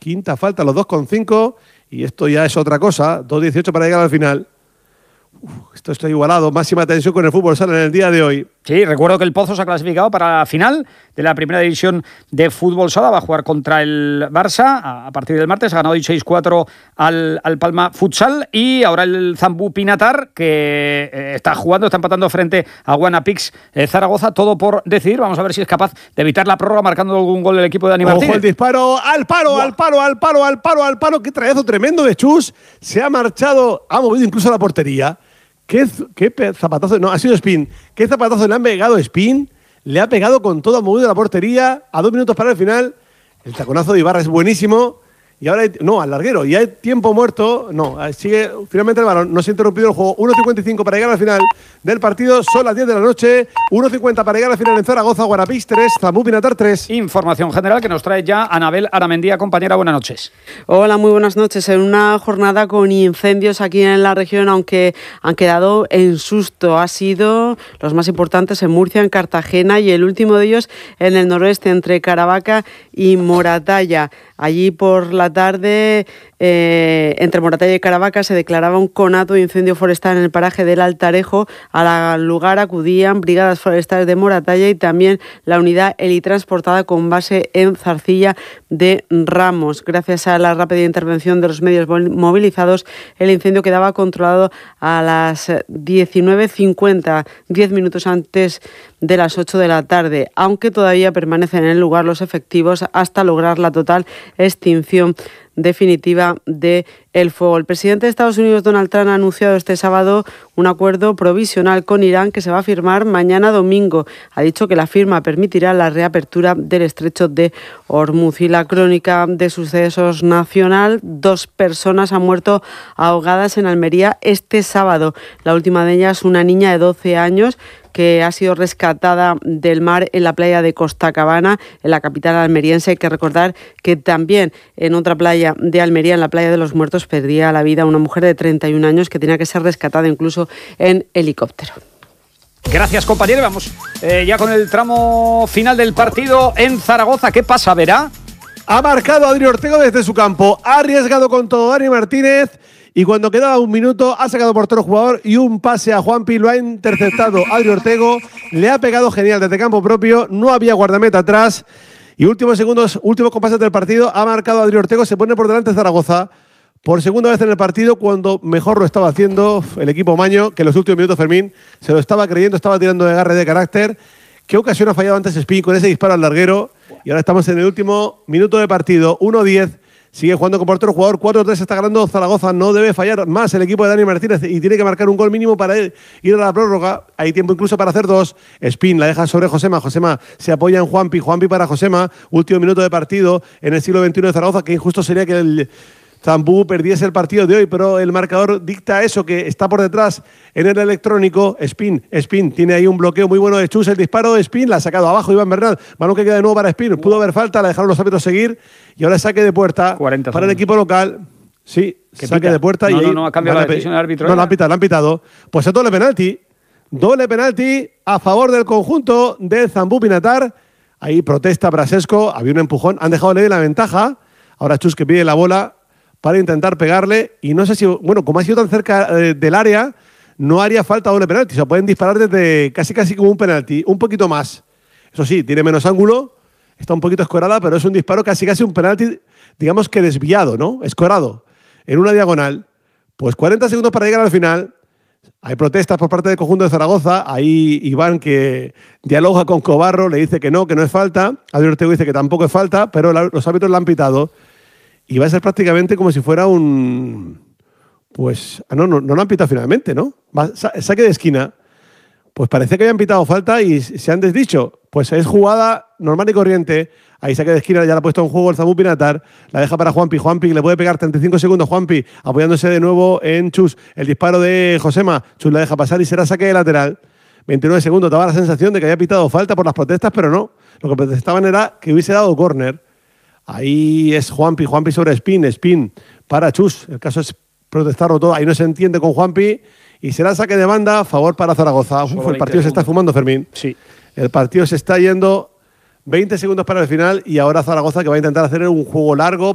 quinta falta, los 2,5, y esto ya es otra cosa, 2,18 para llegar al final. Esto está igualado, máxima tensión con el fútbol sala en el día de hoy. Sí, recuerdo que el Pozo se ha clasificado para la final de la primera división de fútbol sala. Va a jugar contra el Barça a partir del martes. Ha ganado 6-4 al Palma Futsal. Y ahora el Zambú Pinatar, que está empatando frente a Guanapix Zaragoza. Todo por decidir. Vamos a ver si es capaz de evitar la prórroga marcando algún gol el equipo de Dani Martínez. Ojo el disparo, al palo. Qué trayazo tremendo de Chus. Se ha marchado, ha movido incluso la portería. ¿Qué zapatazo? No, ha sido Spin. ¿Qué zapatazo le han pegado Spin? Le ha pegado con todo, ha movido la portería. A 2 minutos para el final. El taconazo de Ibarra es buenísimo. Y ahora, al larguero. Y hay tiempo muerto. No, sigue finalmente el balón. No se ha interrumpido el juego. 1.55 para llegar al final del partido. Son las 10 de la noche. 1.50 para llegar al final en Zaragoza. Guanapix 3, Zambú Pinatar 3. Información general que nos trae ya Anabel Aramendía. Compañera, buenas noches. Hola, muy buenas noches. En una jornada con incendios aquí en la región, aunque han quedado en susto. Ha sido los más importantes en Murcia, en Cartagena, y el último de ellos en el noroeste, entre Caravaca y Moratalla. Allí por la tarde, entre Moratalla y Caravaca, se declaraba un conato de incendio forestal en el paraje del Altarejo. Al lugar acudían brigadas forestales de Moratalla y también la unidad helitransportada con base en Zarcilla de Ramos. Gracias a la rápida intervención de los medios movilizados, el incendio quedaba controlado a las 19:50, 10 minutos antes de las 8 de la tarde, aunque todavía permanecen en el lugar los efectivos hasta lograr la total extinción definitiva del fuego. El presidente de Estados Unidos, Donald Trump, ha anunciado este sábado un acuerdo provisional con Irán que se va a firmar mañana domingo. Ha dicho que la firma permitirá la reapertura del estrecho de Hormuz. Y la crónica de sucesos nacional: 2 personas han muerto ahogadas en Almería este sábado. La última de ellas, una niña de 12 años, que ha sido rescatada del mar en la playa de Costacabana, en la capital almeriense. Hay que recordar que también en otra playa de Almería, en la playa de los Muertos, perdía la vida una mujer de 31 años que tenía que ser rescatada incluso en helicóptero. Gracias, compañero. Vamos ya con el tramo final del partido en Zaragoza. ¿Qué pasa, Verá? Ha marcado Adri Ortego desde su campo. Ha arriesgado con todo Dani Martínez. Y cuando quedaba 1 minuto, ha sacado portero jugador y un pase a Juanpi. Lo ha interceptado Adri Ortego. Le ha pegado genial desde campo propio. No había guardameta atrás. Y últimos segundos, últimos compases del partido, ha marcado Adri Ortego. Se pone por delante Zaragoza por segunda vez en el partido, cuando mejor lo estaba haciendo el equipo Maño, que en los últimos minutos Fermín se lo estaba creyendo, estaba tirando de agarre de carácter. ¿Qué ocasión ha fallado antes Spin con ese disparo al larguero? Y ahora estamos en el último minuto de partido. 1-10. Sigue jugando con portero jugador, 4-3 está ganando Zaragoza. No debe fallar más el equipo de Dani Martínez y tiene que marcar un gol mínimo para ir a la prórroga. Hay tiempo incluso para hacer 2. Spin la deja sobre Josema. Josema se apoya en Juanpi. Juanpi para Josema. Último minuto de partido en el siglo XXI de Zaragoza. Que injusto sería que el Zambú perdiese el partido de hoy, pero el marcador dicta eso, que está por detrás en el electrónico. Spin tiene ahí un bloqueo muy bueno de Chus. El disparo de Spin la ha sacado abajo Iván Bernal. Balón que queda de nuevo para Spin. Pudo haber falta, la dejaron los árbitros seguir. Y ahora saque de puerta para el equipo local. Sí, saque de puerta. No, ha cambiado la decisión del árbitro. No, lo han pitado. Pues es doble penalti. Doble penalti a favor del conjunto de Zambú Pinatar. Ahí protesta Brasesco. Había un empujón. Han dejado leer la ventaja. Ahora Chus que pide la bola para intentar pegarle. Y no sé si, como ha sido tan cerca del área, no haría falta doble penalti. O sea, pueden disparar desde casi como un penalti. Un poquito más. Eso sí, tiene menos ángulo. Está un poquito escorada, pero es un disparo casi un penalti, digamos que desviado, ¿no? Escorado. En una diagonal. Pues 40 segundos para llegar al final. Hay protestas por parte del conjunto de Zaragoza. Ahí Iván, que dialoga con Cobarro, le dice que no es falta. Adri Ortego dice que tampoco es falta, pero los árbitros la han pitado. Y va a ser prácticamente como si fuera un... Pues... no lo han pitado finalmente, ¿no? Saque de esquina. Pues parece que habían pitado falta y se han desdicho. Pues es jugada normal y corriente. Ahí saque de esquina, ya la ha puesto en juego el Zambú Pinatar. La deja para Juanpi. Juanpi le puede pegar 35 segundos. Juanpi apoyándose de nuevo en Chus. El disparo de Josema. Chus la deja pasar y será saque de lateral. 29 segundos. Daba la sensación de que había pitado falta por las protestas, pero no. Lo que protestaban era que hubiese dado córner. Ahí es Juanpi sobre Spin para Chus. El caso es protestarlo todo. Ahí no se entiende con Juanpi. Y será saque de banda a favor para Zaragoza. El partido se está fumando, Fermín. Sí. El partido se está yendo. 20 segundos para el final y ahora Zaragoza, que va a intentar hacer un juego largo